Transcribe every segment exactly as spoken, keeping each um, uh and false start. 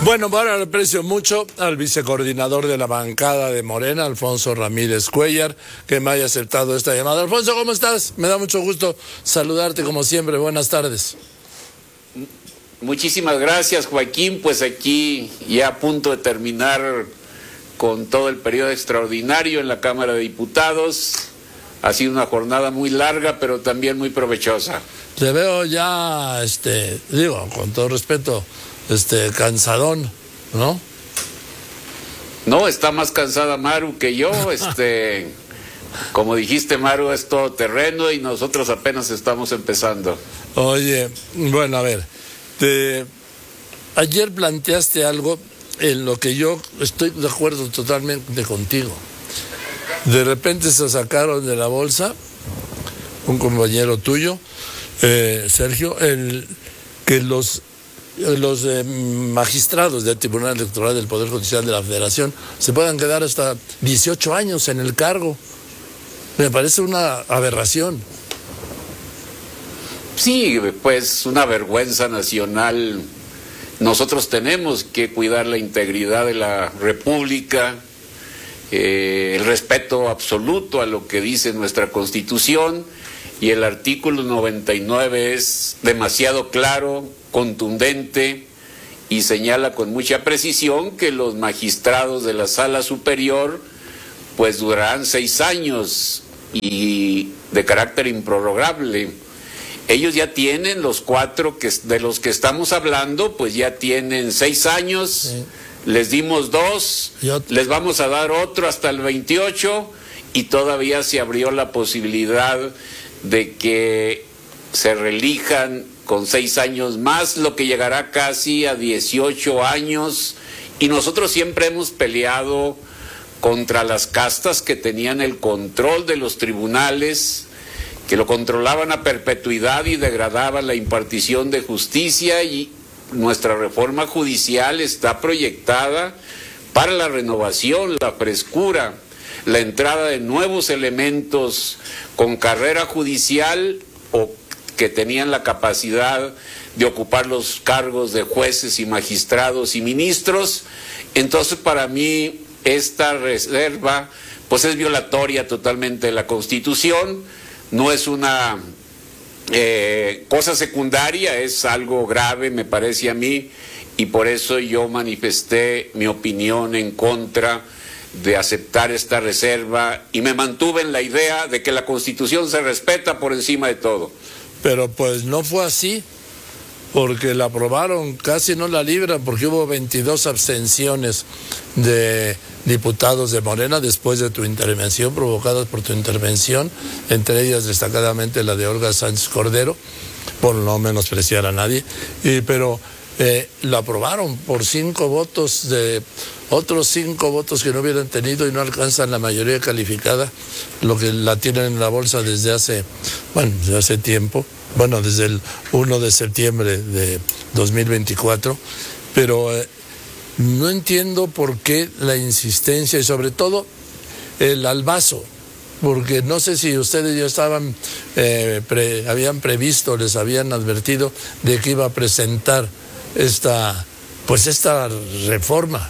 Bueno, bueno, le aprecio mucho al vicecoordinador de la bancada de Morena, Alfonso Ramírez Cuellar, que me haya aceptado esta llamada. Alfonso, ¿cómo estás? Me da mucho gusto saludarte como siempre. Buenas tardes. Muchísimas gracias, Joaquín. Pues aquí ya a punto de terminar con todo el periodo extraordinario en la Cámara de Diputados. Ha sido una jornada muy larga, pero también muy provechosa. Te veo ya, este, digo, con todo respeto, este, cansadón, ¿no? No, está más cansada Maru que yo, este, como dijiste, Maru es todo terreno y nosotros apenas estamos empezando. Oye, bueno, a ver, te, ayer planteaste algo en lo que yo estoy de acuerdo totalmente contigo. De repente se sacaron de la bolsa, un compañero tuyo, eh, Sergio, el que los los eh, magistrados del Tribunal Electoral del Poder Judicial de la Federación se puedan quedar hasta dieciocho años en el cargo. Me parece una aberración. Sí, pues una vergüenza nacional. Nosotros tenemos que cuidar la integridad de la República, eh, el respeto absoluto a lo que dice nuestra Constitución, y el artículo noventa y nueve es demasiado claro, contundente, y señala con mucha precisión que los magistrados de la Sala Superior pues durarán seis años y de carácter improrrogable. Ellos ya tienen, los cuatro que de los que estamos hablando, pues ya tienen seis años, sí. Les dimos dos, les vamos a dar otro hasta el veintiocho, y todavía se abrió la posibilidad de que se reelijan con seis años más, lo que llegará casi a dieciocho años, y nosotros siempre hemos peleado contra las castas que tenían el control de los tribunales, que lo controlaban a perpetuidad y degradaban la impartición de justicia, y nuestra reforma judicial está proyectada para la renovación, la frescura, la entrada de nuevos elementos con carrera judicial o que tenían la capacidad de ocupar los cargos de jueces y magistrados y ministros. Entonces, para mí, esta reserva pues es violatoria totalmente de la Constitución. No es una eh, cosa secundaria, es algo grave, me parece a mí, y por eso yo manifesté mi opinión en contra de aceptar esta reserva, y me mantuve en la idea de que la Constitución se respeta por encima de todo. Pero pues no fue así, porque la aprobaron, casi no la libran, porque hubo veintidós abstenciones de diputados de Morena después de tu intervención, provocadas por tu intervención, entre ellas destacadamente la de Olga Sánchez Cordero, por no menospreciar a nadie, y, pero eh, la aprobaron por cinco votos de otros cinco votos que no hubieran tenido, y no alcanzan la mayoría calificada, lo que la tienen en la bolsa desde hace, bueno, desde hace tiempo, bueno, desde el primero de septiembre de dos mil veinticuatro, pero eh, no entiendo por qué la insistencia, y sobre todo el albazo, porque no sé si ustedes ya estaban, eh, pre, habían previsto, les habían advertido de que iba a presentar esta, pues esta reforma.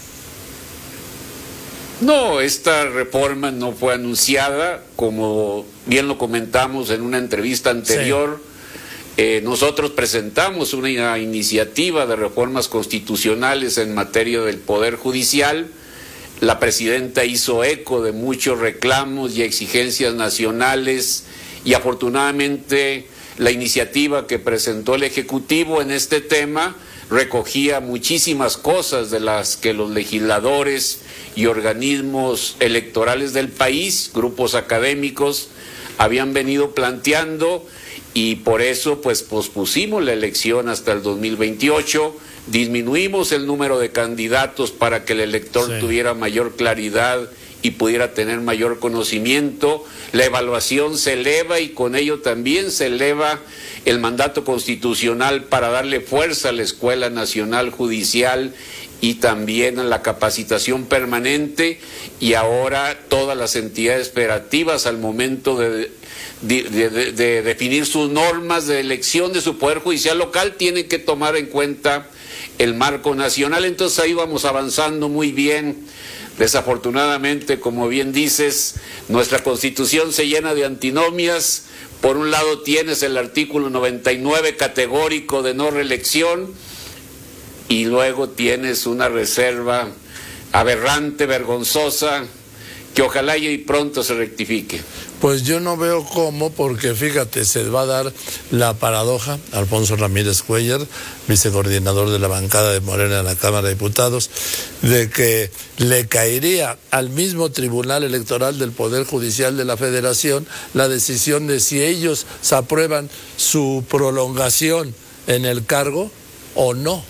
No, esta reforma no fue anunciada, como bien lo comentamos en una entrevista anterior. Sí. Eh, nosotros presentamos una iniciativa de reformas constitucionales en materia del Poder Judicial. La presidenta hizo eco de muchos reclamos y exigencias nacionales, y afortunadamente la iniciativa que presentó el Ejecutivo en este tema recogía muchísimas cosas de las que los legisladores y organismos electorales del país, grupos académicos, habían venido planteando, y por eso pues pospusimos la elección hasta el dos mil veintiocho, disminuimos el número de candidatos para que el elector sí. tuviera mayor claridad y pudiera tener mayor conocimiento. La evaluación se eleva, y con ello también se eleva el mandato constitucional para darle fuerza a la Escuela Nacional Judicial y también a la capacitación permanente, y ahora todas las entidades federativas al momento de, de, de, de definir sus normas de elección de su Poder Judicial local tienen que tomar en cuenta el marco nacional. Entonces ahí vamos avanzando muy bien. Desafortunadamente, como bien dices, nuestra Constitución se llena de antinomias. Por un lado tienes el artículo noventa y nueve categórico de no reelección y luego tienes una reserva aberrante, vergonzosa, que ojalá y pronto se rectifique. Pues yo no veo cómo, porque fíjate, se va a dar la paradoja. Alfonso Ramírez Cuellar, vicecoordinador de la bancada de Morena en la Cámara de Diputados, de que le caería al mismo Tribunal Electoral del Poder Judicial de la Federación la decisión de si ellos se aprueban su prolongación en el cargo o no.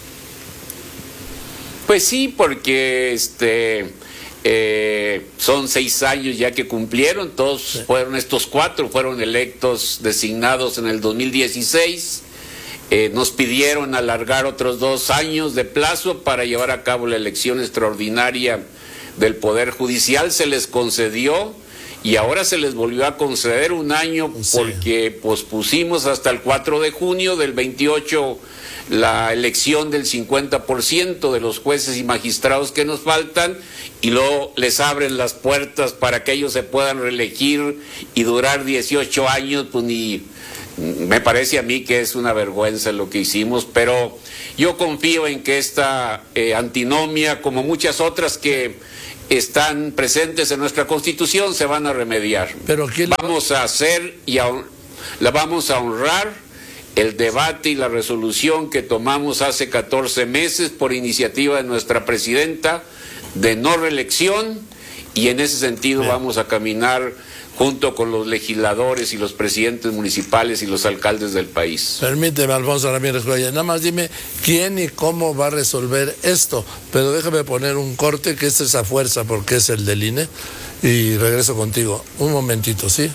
Pues sí, porque este... Eh, son seis años ya que cumplieron, todos sí. fueron estos cuatro, fueron electos, designados en el dos mil dieciséis, eh, nos pidieron alargar otros dos años de plazo para llevar a cabo la elección extraordinaria del Poder Judicial, se les concedió y ahora se les volvió a conceder un año sí. porque pospusimos hasta el cuatro de junio del veintiocho la elección del cincuenta por ciento de los jueces y magistrados que nos faltan y luego les abren las puertas para que ellos se puedan reelegir y durar dieciocho años, pues ni me parece a mí que es una vergüenza lo que hicimos, pero yo confío en que esta eh, antinomia, como muchas otras que están presentes en nuestra Constitución, se van a remediar. Pero ¿quién... Vamos a hacer y a, la vamos a honrar el debate y la resolución que tomamos hace catorce meses por iniciativa de nuestra presidenta de no reelección, y en ese sentido Bien. vamos a caminar junto con los legisladores y los presidentes municipales y los alcaldes del país. Permíteme, Alfonso Ramírez Cuellar, nada más dime quién y cómo va a resolver esto, pero déjame poner un corte, que es esa fuerza, porque es el del I N E, y regreso contigo. Un momentito, ¿sí?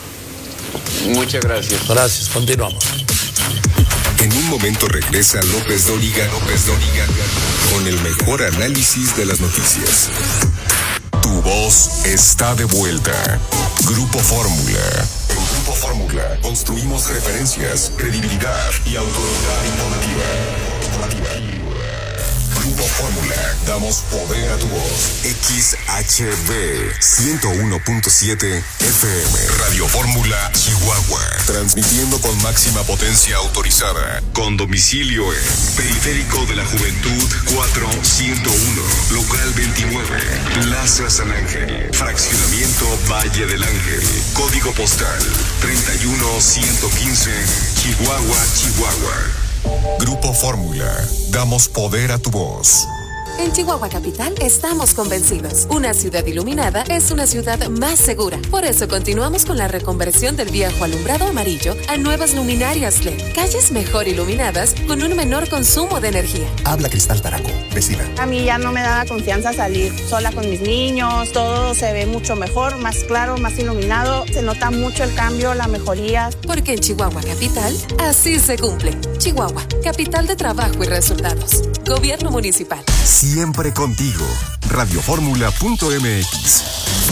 Muchas gracias. Gracias, continuamos. En un momento regresa López Dóriga, López Dóriga, con el mejor análisis de las noticias. Tu voz está de vuelta. Grupo Fórmula. En Grupo Fórmula construimos referencias, credibilidad y autoridad informativa. Grupo Fórmula, damos poder a tu voz. X H B ciento uno punto siete F M. Radio Fórmula, Chihuahua. Transmitiendo con máxima potencia autorizada. Con domicilio en Periférico de la Juventud cuatro ciento uno. Local veintinueve. Plaza San Ángel. Fraccionamiento Valle del Ángel. Código postal treinta y uno ciento quince. Chihuahua, Chihuahua. Grupo Fórmula, damos poder a tu voz. En Chihuahua Capital estamos convencidos. Una ciudad iluminada es una ciudad más segura. Por eso continuamos con la reconversión del viejo alumbrado amarillo a nuevas luminarias L E D. Calles mejor iluminadas con un menor consumo de energía. Habla Cristal Taraco, vecina. A mí ya no me daba confianza salir sola con mis niños. Todo se ve mucho mejor, más claro, más iluminado. Se nota mucho el cambio, la mejoría. Porque en Chihuahua Capital así se cumple. Chihuahua, capital de trabajo y resultados. Gobierno municipal. Siempre contigo. Radio Fórmula punto M X.